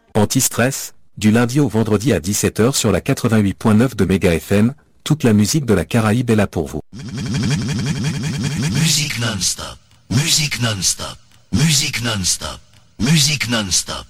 Anti-stress, du lundi au vendredi à 17h sur la 88.9 de Méga FM, toute la musique de la Caraïbe est là pour vous. Musique non-stop, musique non-stop, musique non-stop, musique non-stop.